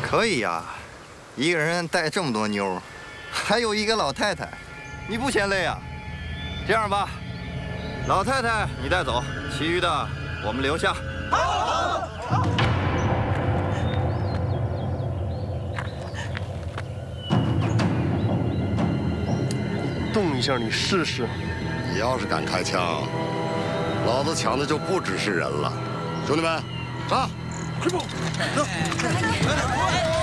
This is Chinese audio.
可以呀，一个人带这么多妞，还有一个老太太，你不嫌累啊？这样吧，老太太你带走，其余的我们留下。好。 动一下，你试试。 你要是敢开枪，老子抢的就不只是人了。兄弟们，上！ 快跑！走！